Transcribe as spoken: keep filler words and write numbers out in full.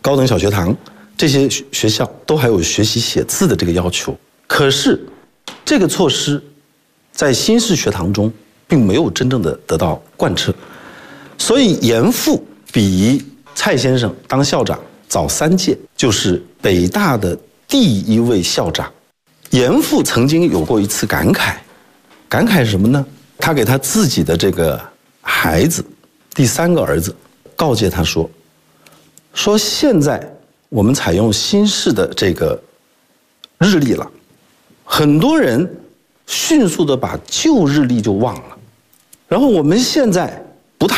高等小学堂这些学校都还有学习写字的这个要求。可是，这个措施在新式学堂中并没有真正的得到贯彻，所以严复比蔡先生当校长早三届，就是北大的第一位校长。严复曾经有过一次感慨，感慨是什么呢？他给他自己的这个孩子，第三个儿子，告诫他说：“说现在我们采用新式的这个日历了。”很多人迅速的把旧日历就忘了，然后我们现在